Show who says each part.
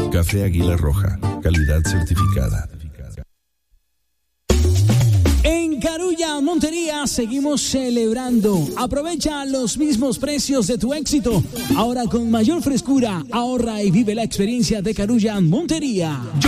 Speaker 1: Café Águila Roja, calidad certificada.
Speaker 2: En Carulla, Montería, seguimos celebrando. Aprovecha los mismos precios de tu éxito. Ahora con mayor frescura, ahorra y vive la experiencia de Carulla, Montería.